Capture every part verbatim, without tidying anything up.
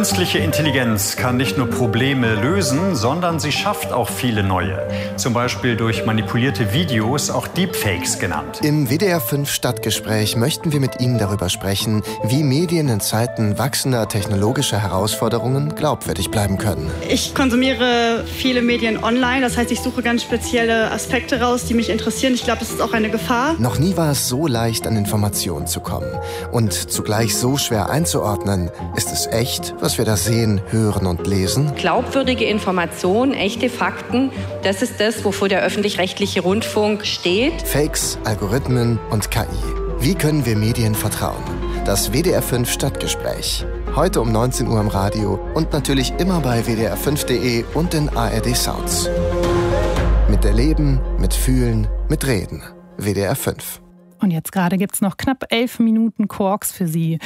Künstliche Intelligenz kann nicht nur Probleme lösen, sondern sie schafft auch viele neue. Zum Beispiel durch manipulierte Videos, auch Deepfakes genannt. Im W D R fünf Stadtgespräch möchten wir mit Ihnen darüber sprechen, wie Medien in Zeiten wachsender technologischer Herausforderungen glaubwürdig bleiben können. Ich konsumiere viele Medien online, das heißt, ich suche ganz spezielle Aspekte raus, die mich interessieren. Ich glaube, das ist auch eine Gefahr. Noch nie war es so leicht, an Informationen zu kommen. Und zugleich so schwer einzuordnen, ist es echt, was wir da sehen, hören und lesen? Glaubwürdige Informationen, echte Fakten, das ist das, wofür der öffentlich-rechtliche Rundfunk steht. Fakes, Algorithmen und K I. Wie können wir Medien vertrauen? Das W D R fünf Stadtgespräch. Heute um neunzehn Uhr im Radio und natürlich immer bei w d r fünf punkt d e und den A R D Sounds. Mit Erleben, mit Fühlen, mit Reden. W D R fünf. Und jetzt gerade gibt es noch knapp elf Minuten Quarks für Sie.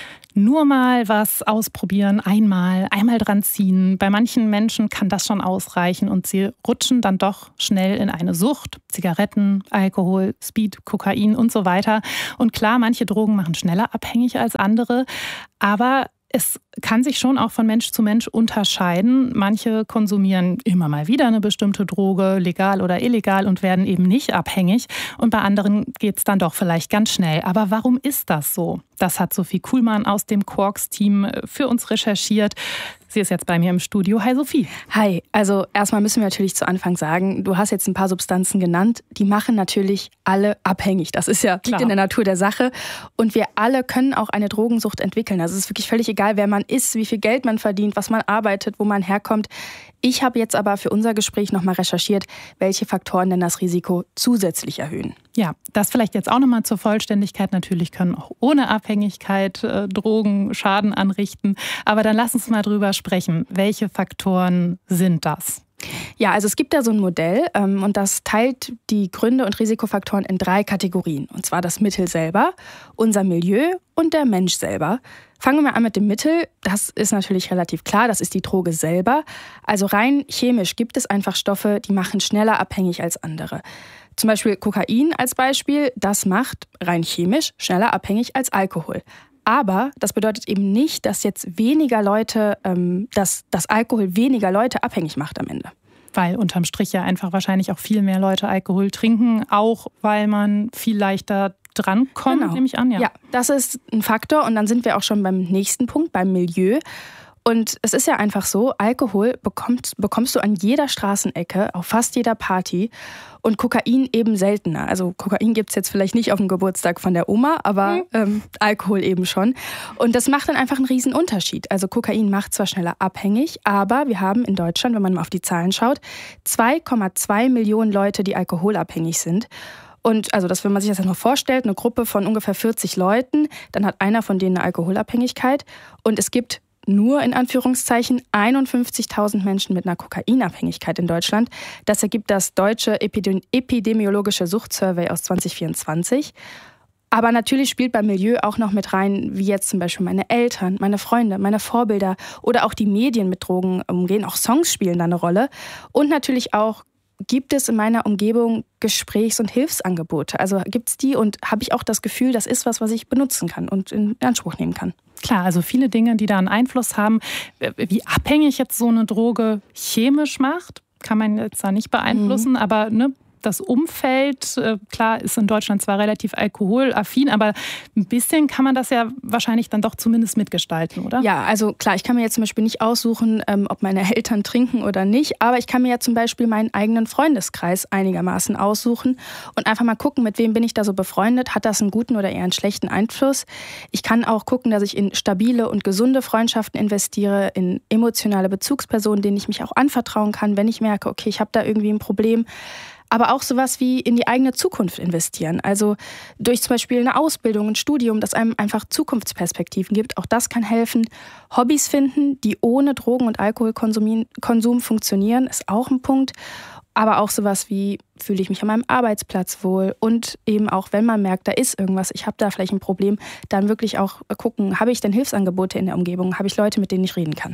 Nur mal was ausprobieren, einmal, einmal dran ziehen. Bei manchen Menschen kann das schon ausreichen und sie rutschen dann doch schnell in eine Sucht. Zigaretten, Alkohol, Speed, Kokain und so weiter. Und klar, manche Drogen machen schneller abhängig als andere, aber es kann sich schon auch von Mensch zu Mensch unterscheiden. Manche konsumieren immer mal wieder eine bestimmte Droge, legal oder illegal, und werden eben nicht abhängig. Und bei anderen geht es dann doch vielleicht ganz schnell. Aber warum ist das so? Das hat Sophie Kuhlmann aus dem Quarks-Team für uns recherchiert. Sie ist jetzt bei mir im Studio. Hi Sophie. Hi, also erstmal müssen wir natürlich zu Anfang sagen, du hast jetzt ein paar Substanzen genannt, die machen natürlich alle abhängig. Das ist ja, liegt in der Natur der Sache. Und wir alle können auch eine Drogensucht entwickeln. Also es ist wirklich völlig egal, wer man ist, wie viel Geld man verdient, was man arbeitet, wo man herkommt. Ich habe jetzt aber für unser Gespräch nochmal recherchiert, welche Faktoren denn das Risiko zusätzlich erhöhen. Ja, das vielleicht jetzt auch nochmal zur Vollständigkeit. Natürlich können auch ohne Abhängigkeit äh, Drogen Schaden anrichten. Aber dann lass uns mal drüber sprechen. Welche Faktoren sind das? Ja, also es gibt da so ein Modell ähm, und das teilt die Gründe und Risikofaktoren in drei Kategorien. Und zwar das Mittel selber, unser Milieu und der Mensch selber. Fangen wir mal an mit dem Mittel. Das ist natürlich relativ klar, das ist die Droge selber. Also rein chemisch gibt es einfach Stoffe, die machen schneller abhängig als andere. Zum Beispiel Kokain als Beispiel, das macht rein chemisch schneller abhängig als Alkohol. Aber das bedeutet eben nicht, dass jetzt weniger Leute, ähm, dass das Alkohol weniger Leute abhängig macht am Ende. Weil unterm Strich ja einfach wahrscheinlich auch viel mehr Leute Alkohol trinken, auch weil man viel leichter drankommt, genau. Nehme ich an. Ja. ja, das ist ein Faktor und dann sind wir auch schon beim nächsten Punkt, beim Milieu. Und es ist ja einfach so, Alkohol bekommst, bekommst du an jeder Straßenecke, auf fast jeder Party und Kokain eben seltener. Also Kokain gibt es jetzt vielleicht nicht auf dem Geburtstag von der Oma, aber mhm. ähm, Alkohol eben schon. Und das macht dann einfach einen riesen Unterschied. Also Kokain macht zwar schneller abhängig, aber wir haben in Deutschland, wenn man mal auf die Zahlen schaut, zwei Komma zwei Millionen Leute, die alkoholabhängig sind. Und also, dass wenn man sich das jetzt mal vorstellt, eine Gruppe von ungefähr vierzig Leuten, dann hat einer von denen eine Alkoholabhängigkeit und es gibt nur in Anführungszeichen einundfünfzigtausend Menschen mit einer Kokainabhängigkeit in Deutschland. Das ergibt das deutsche epidemiologische Suchtsurvey aus zwanzig vierundzwanzig. Aber natürlich spielt beim Milieu auch noch mit rein, wie jetzt zum Beispiel meine Eltern, meine Freunde, meine Vorbilder oder auch die Medien mit Drogen umgehen. Auch Songs spielen da eine Rolle. Und natürlich auch, gibt es in meiner Umgebung Gesprächs- und Hilfsangebote? Also gibt es die und habe ich auch das Gefühl, das ist was, was ich benutzen kann und in Anspruch nehmen kann? Klar, also viele Dinge, die da einen Einfluss haben. Wie abhängig jetzt so eine Droge chemisch macht, kann man jetzt da nicht beeinflussen, mhm. aber ne, das Umfeld, klar, ist in Deutschland zwar relativ alkoholaffin, aber ein bisschen kann man das ja wahrscheinlich dann doch zumindest mitgestalten, oder? Ja, also klar, ich kann mir jetzt zum Beispiel nicht aussuchen, ob meine Eltern trinken oder nicht, aber ich kann mir ja zum Beispiel meinen eigenen Freundeskreis einigermaßen aussuchen und einfach mal gucken, mit wem bin ich da so befreundet, hat das einen guten oder eher einen schlechten Einfluss. Ich kann auch gucken, dass ich in stabile und gesunde Freundschaften investiere, in emotionale Bezugspersonen, denen ich mich auch anvertrauen kann, wenn ich merke, okay, ich habe da irgendwie ein Problem. Aber auch sowas wie in die eigene Zukunft investieren. Also durch zum Beispiel eine Ausbildung, ein Studium, das einem einfach Zukunftsperspektiven gibt. Auch das kann helfen. Hobbys finden, die ohne Drogen- und Alkoholkonsum Konsum funktionieren, ist auch ein Punkt. Aber auch sowas wie, fühle ich mich an meinem Arbeitsplatz wohl? Und eben auch, wenn man merkt, da ist irgendwas, ich habe da vielleicht ein Problem, dann wirklich auch gucken, habe ich denn Hilfsangebote in der Umgebung? Habe ich Leute, mit denen ich reden kann?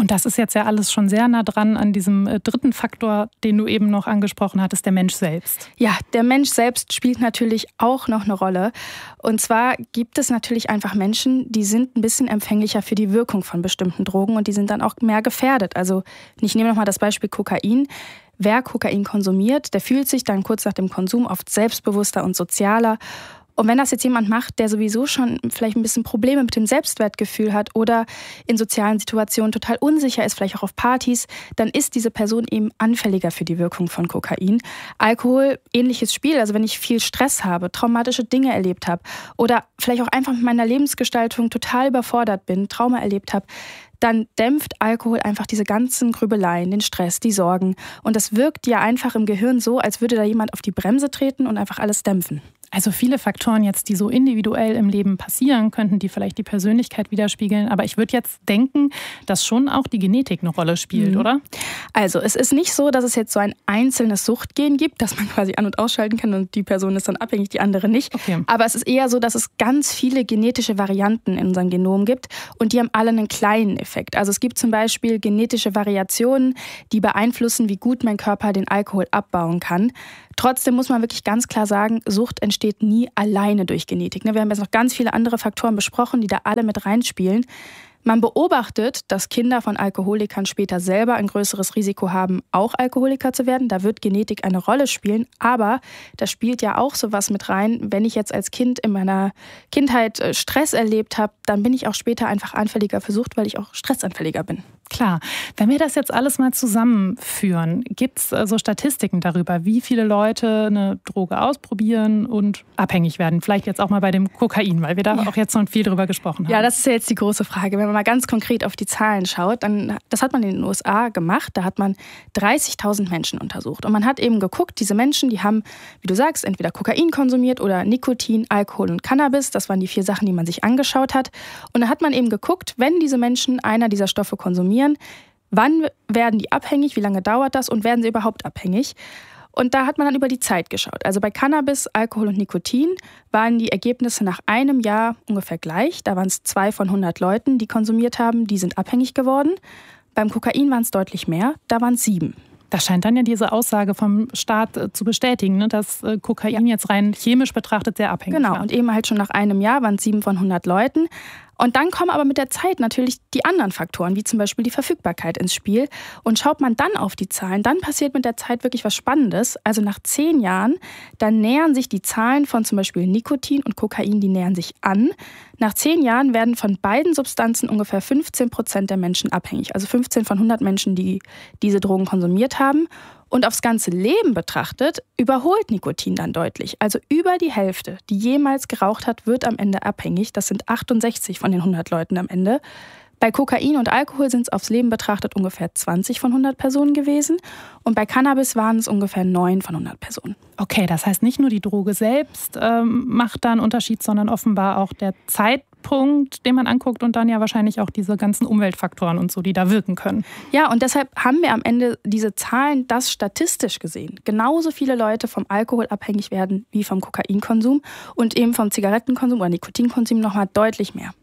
Und das ist jetzt ja alles schon sehr nah dran an diesem dritten Faktor, den du eben noch angesprochen hattest, der Mensch selbst. Ja, der Mensch selbst spielt natürlich auch noch eine Rolle. Und zwar gibt es natürlich einfach Menschen, die sind ein bisschen empfänglicher für die Wirkung von bestimmten Drogen und die sind dann auch mehr gefährdet. Also ich nehme nochmal das Beispiel Kokain. Wer Kokain konsumiert, der fühlt sich dann kurz nach dem Konsum oft selbstbewusster und sozialer. Und wenn das jetzt jemand macht, der sowieso schon vielleicht ein bisschen Probleme mit dem Selbstwertgefühl hat oder in sozialen Situationen total unsicher ist, vielleicht auch auf Partys, dann ist diese Person eben anfälliger für die Wirkung von Kokain. Alkohol, ähnliches Spiel. Also wenn ich viel Stress habe, traumatische Dinge erlebt habe oder vielleicht auch einfach mit meiner Lebensgestaltung total überfordert bin, Trauma erlebt habe, dann dämpft Alkohol einfach diese ganzen Grübeleien, den Stress, die Sorgen. Und das wirkt ja einfach im Gehirn so, als würde da jemand auf die Bremse treten und einfach alles dämpfen. Also viele Faktoren jetzt, die so individuell im Leben passieren könnten, die vielleicht die Persönlichkeit widerspiegeln. Aber ich würde jetzt denken, dass schon auch die Genetik eine Rolle spielt, mhm. oder? Also es ist nicht so, dass es jetzt so ein einzelnes Suchtgen gibt, das man quasi an- und ausschalten kann und die Person ist dann abhängig, die andere nicht. Okay. Aber es ist eher so, dass es ganz viele genetische Varianten in unserem Genom gibt und die haben alle einen kleinen Effekt. Also es gibt zum Beispiel genetische Variationen, die beeinflussen, wie gut mein Körper den Alkohol abbauen kann. Trotzdem muss man wirklich ganz klar sagen, Sucht entsteht nie alleine durch Genetik. Wir haben jetzt noch ganz viele andere Faktoren besprochen, die da alle mit reinspielen. Man beobachtet, dass Kinder von Alkoholikern später selber ein größeres Risiko haben, auch Alkoholiker zu werden. Da wird Genetik eine Rolle spielen. Aber da spielt ja auch sowas mit rein. Wenn ich jetzt als Kind in meiner Kindheit Stress erlebt habe, dann bin ich auch später einfach anfälliger für Sucht, weil ich auch stressanfälliger bin. Klar. Wenn wir das jetzt alles mal zusammenführen, gibt es so Statistiken darüber, wie viele Leute eine Droge ausprobieren und abhängig werden? Vielleicht jetzt auch mal bei dem Kokain, weil wir da ja. auch jetzt noch viel drüber gesprochen haben. Ja, das ist ja jetzt die große Frage. Wenn man mal ganz konkret auf die Zahlen schaut, dann, das hat man in den U S A gemacht, da hat man dreißigtausend Menschen untersucht. Und man hat eben geguckt, diese Menschen, die haben, wie du sagst, entweder Kokain konsumiert oder Nikotin, Alkohol und Cannabis. Das waren die vier Sachen, die man sich angeschaut hat. Und da hat man eben geguckt, wenn diese Menschen einer dieser Stoffe konsumieren, wann werden die abhängig, wie lange dauert das und werden sie überhaupt abhängig? Und da hat man dann über die Zeit geschaut. Also bei Cannabis, Alkohol und Nikotin waren die Ergebnisse nach einem Jahr ungefähr gleich. Da waren es zwei von hundert Leuten, die konsumiert haben, die sind abhängig geworden. Beim Kokain waren es deutlich mehr, da waren es sieben. Das scheint dann ja diese Aussage vom Staat äh, zu bestätigen, ne, dass äh, Kokain ja. jetzt rein chemisch betrachtet sehr abhängig genau, war. Und eben halt schon nach einem Jahr waren es sieben von hundert Leuten. Und dann kommen aber mit der Zeit natürlich die anderen Faktoren, wie zum Beispiel die Verfügbarkeit ins Spiel. Und schaut man dann auf die Zahlen, dann passiert mit der Zeit wirklich was Spannendes. Also nach zehn Jahren, dann nähern sich die Zahlen von zum Beispiel Nikotin und Kokain, die nähern sich an. Nach zehn Jahren werden von beiden Substanzen ungefähr fünfzehn Prozent der Menschen abhängig. Also fünfzehn von hundert Menschen, die diese Drogen konsumiert haben. Und aufs ganze Leben betrachtet, überholt Nikotin dann deutlich. Also über die Hälfte, die jemals geraucht hat, wird am Ende abhängig. Das sind achtundsechzig von den hundert Leuten am Ende. Bei Kokain und Alkohol sind es aufs Leben betrachtet ungefähr zwanzig von hundert Personen gewesen. Und bei Cannabis waren es ungefähr neun von hundert Personen. Okay, das heißt nicht nur die Droge selbst ähm, macht da einen Unterschied, sondern offenbar auch der Zeitpunkt, den man anguckt und dann ja wahrscheinlich auch diese ganzen Umweltfaktoren und so, die da wirken können. Ja, und deshalb haben wir am Ende diese Zahlen, dass statistisch gesehen genauso viele Leute vom Alkohol abhängig werden wie vom Kokainkonsum und eben vom Zigarettenkonsum oder Nikotinkonsum nochmal deutlich mehr.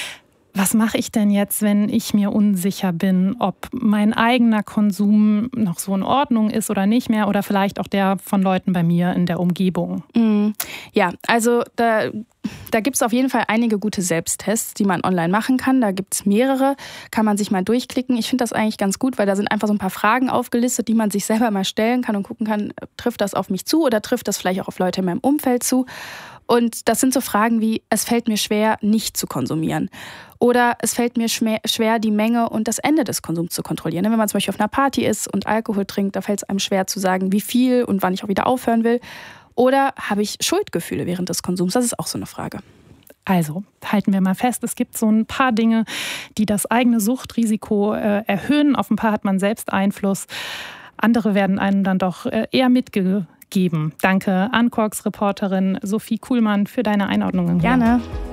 Was mache ich denn jetzt, wenn ich mir unsicher bin, ob mein eigener Konsum noch so in Ordnung ist oder nicht mehr oder vielleicht auch der von Leuten bei mir in der Umgebung? Mm, ja, also da, da gibt es auf jeden Fall einige gute Selbsttests, die man online machen kann. Da gibt es mehrere, kann man sich mal durchklicken. Ich finde das eigentlich ganz gut, weil da sind einfach so ein paar Fragen aufgelistet, die man sich selber mal stellen kann und gucken kann, trifft das auf mich zu oder trifft das vielleicht auch auf Leute in meinem Umfeld zu? Und das sind so Fragen wie, es fällt mir schwer, nicht zu konsumieren. Oder es fällt mir schwer, die Menge und das Ende des Konsums zu kontrollieren. Wenn man zum Beispiel auf einer Party ist und Alkohol trinkt, da fällt es einem schwer zu sagen, wie viel und wann ich auch wieder aufhören will. Oder habe ich Schuldgefühle während des Konsums? Das ist auch so eine Frage. Also halten wir mal fest, es gibt so ein paar Dinge, die das eigene Suchtrisiko äh, erhöhen. Auf ein paar hat man selbst Einfluss. Andere werden einem dann doch äh, eher mitgegeben. Danke an Quarks-Reporterin Sophie Kuhlmann für deine Einordnungen. Gerne.